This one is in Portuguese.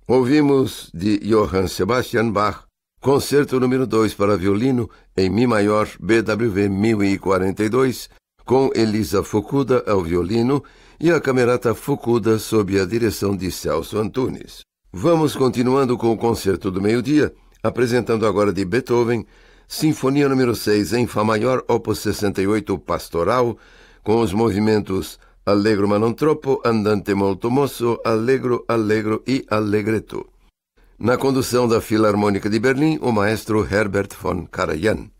Ouvimos de Johann Sebastian Bach, Concerto número 2 para violino em Mi maior BWV 1042, com Elisa Fukuda ao violino e a Camerata Fukuda sob a direção de Celso Antunes. Vamos continuando com o Concerto do Meio-Dia, apresentando agora de Beethoven, Sinfonia número 6 em Fá maior, opus 68 Pastoral, com os movimentos Allegro ma non troppo, Andante molto mosso, Allegro, Allegro e Allegretto. Na condução da Filarmônica de Berlim, o maestro Herbert von Karajan.